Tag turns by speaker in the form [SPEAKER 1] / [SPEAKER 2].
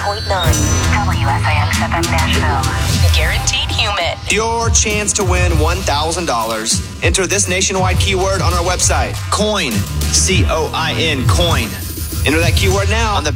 [SPEAKER 1] WSIX-FM Nashville. Guaranteed Humid.
[SPEAKER 2] Your chance to win $1,000. Enter this nationwide keyword on our website. Coin. COIN. Coin. Enter that keyword now on the